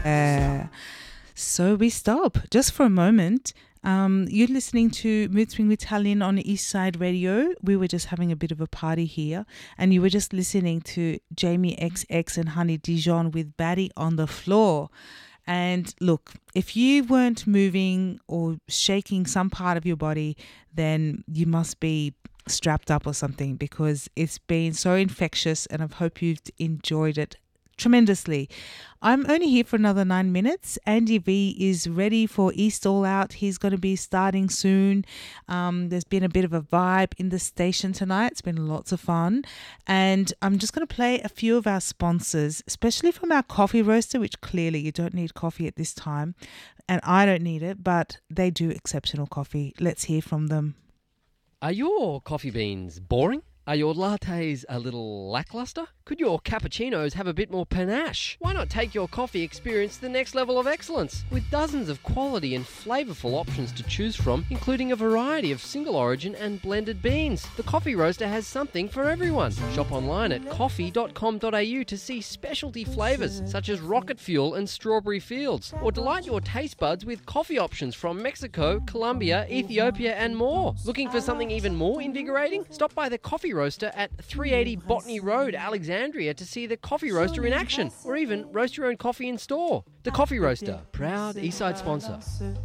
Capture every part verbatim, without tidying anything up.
Uh, so we stop just for a moment. Um, you're listening to Mood Swing with Tallinn on East Side Radio. We were just having a bit of a party here, and you were just listening to Jamie X X and Honey Dijon with Batty on the Floor. And look, if you weren't moving or shaking some part of your body, then you must be strapped up or something, because it's been so infectious, and I hope you've enjoyed it tremendously. I'm only here for another nine minutes. Andy V is ready for East All Out. He's going to be starting soon. Um, there's been a bit of a vibe in the station tonight. It's been lots of fun. And I'm just going to play a few of our sponsors, especially from our coffee roaster, which clearly you don't need coffee at this time. And I don't need it, but they do exceptional coffee. Let's hear from them. Are your coffee beans boring? Are your lattes a little lackluster? Could your cappuccinos have a bit more panache? Why not take your coffee experience to the next level of excellence? With dozens of quality and flavourful options to choose from, including a variety of single origin and blended beans, the Coffee Roaster has something for everyone. Shop online at coffee dot com dot a u to see specialty flavours such as Rocket Fuel and Strawberry Fields, or delight your taste buds with coffee options from Mexico, Colombia, Ethiopia and more. Looking for something even more invigorating? Stop by the Coffee Roaster at three eighty Botany Road, Alexandria, to see the Coffee Roaster in action, or even roast your own coffee in store. The Coffee Roaster, proud Eastside sponsor.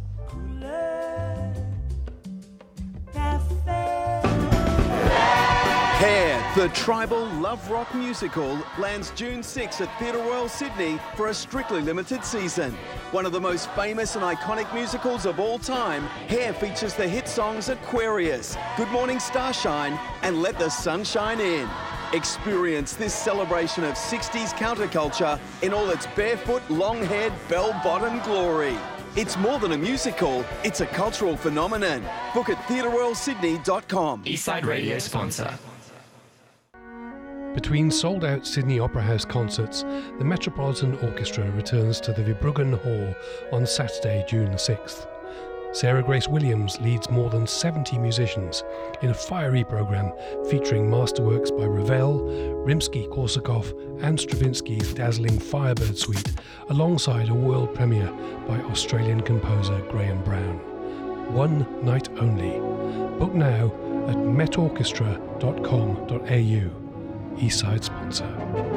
Hair, the tribal love rock musical, lands June sixth at Theatre Royal Sydney for a strictly limited season. One of the most famous and iconic musicals of all time, Hair features the hit songs Aquarius, Good Morning Starshine, and Let the Sun Shine In. Experience this celebration of sixties counterculture in all its barefoot, long-haired, bell-bottom glory. It's more than a musical, it's a cultural phenomenon. Book at theatre royal sydney dot com. Eastside Radio sponsor. Between sold-out Sydney Opera House concerts, the Metropolitan Orchestra returns to the Verbruggen Hall on Saturday, June the sixth. Sarah Grace Williams leads more than seventy musicians in a fiery programme featuring masterworks by Ravel, Rimsky-Korsakov and Stravinsky's dazzling Firebird Suite, alongside a world premiere by Australian composer Graham Brown. One night only. Book now at met orchestra dot com dot a u. Eastside sponsor.